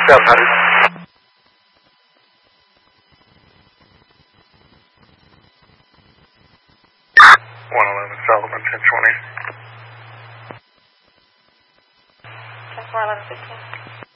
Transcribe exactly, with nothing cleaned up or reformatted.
seven hundred. one eleven Sullivan, ten twenty. ten four eleven fifteen.